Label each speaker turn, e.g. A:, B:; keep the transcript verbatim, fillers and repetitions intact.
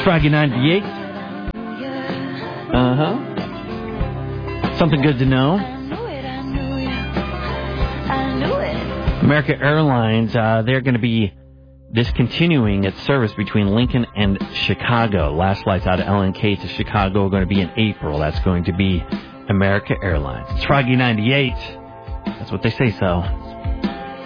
A: Froggy ninety-eight. Uh-huh. Something good to know. American Airlines, uh, they're going to be discontinuing its service between Lincoln and Chicago. Last flights out of L N K to Chicago are going to be in April. That's going to be American Airlines. It's Froggy ninety-eight. That's what they say so.